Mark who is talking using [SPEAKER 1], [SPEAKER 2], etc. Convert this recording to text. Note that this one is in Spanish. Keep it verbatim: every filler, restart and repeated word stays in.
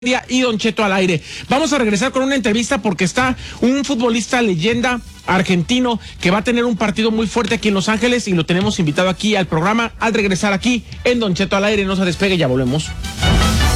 [SPEAKER 1] y Don Cheto al aire. Vamos a regresar con una entrevista porque está un futbolista leyenda argentino que va a tener un partido muy fuerte aquí en Los Ángeles y lo tenemos invitado aquí al programa al regresar aquí en Don Cheto al aire. No se despegue, ya volvemos.